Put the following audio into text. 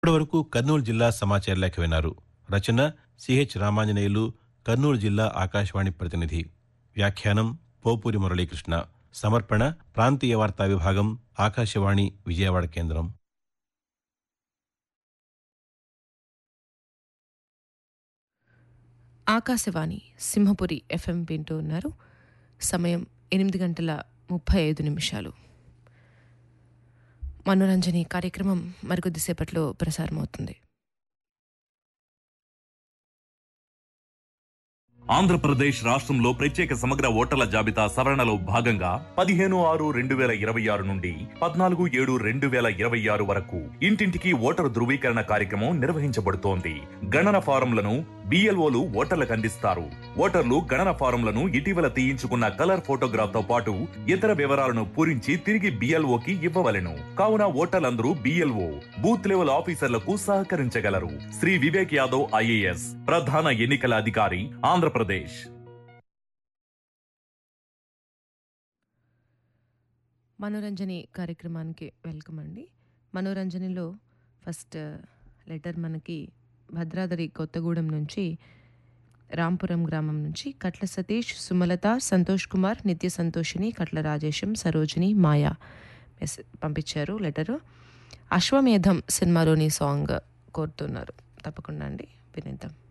ఇప్పటివరకు కర్నూలు జిల్లా సమాచార లేఖ విన్నారు. రచన సిహెచ్ రామాంజనేయులు, కర్నూలు జిల్లా ఆకాశవాణి ప్రతినిధి. వ్యాఖ్యానం పోపూరి మురళీకృష్ణ. సమర్పణ ప్రాంతీయ వార్తా విభాగం, ఆకాశవాణి విజయవాడ కేంద్రం. ఆకాశవాణి సింహపురి FM వింటూ ఉన్నారు. సమయం 8:35. మనోరంజని కార్యక్రమం మరికొద్దిసేపట్లో ప్రసారమవుతుంది. ఆంధ్రప్రదేశ్ రాష్ట్రంలో ప్రత్యేక సమగ్ర ఓటర్ల జాబితా సవరణలో భాగంగా 15/6/2026 నుండి 14/7/2026 వరకు ఇంటింటికి ఓటరు ధృవీకరణ కార్యక్రమం నిర్వహించబడుతోంది. గణన ఫారంలను BLOలు ఓటర్లకు అందిస్తారు. ఓటర్లు గణన ఫారంలను ఇటీవల తీయించుకున్న కలర్ ఫోటోగ్రాఫ్ తో పాటు ఇతర వివరాలను పూరించి తిరిగి BLOకి ఇవ్వవలెను. కావున ఓటర్లందరూ BLO బూత్ లెవెల్ ఆఫీసర్లకు సహకరించగలరు. శ్రీ వివేక్ యాదవ్ IAS ప్రధాన ఎన్నికల అధికారి, ఆంధ్రప్రదేశ్. మనోరంజని కార్యక్రమానికి వెల్కమ్ అండి. మనోరంజనిలో ఫస్ట్ లెటర్ మనకి భద్రాద్రి కొత్తగూడెం నుంచి, రాంపురం గ్రామం నుంచి కట్ల సతీష్, సుమలత, సంతోష్ కుమార్, నిత్య సంతోషిని, కట్ల రాజేశం, సరోజిని, మాయా పంపించారు లెటరు. అశ్వమేధం సినిమాలోని సాంగ్ కోరుతున్నారు. తప్పకుండా అండి, వినేద్దాం.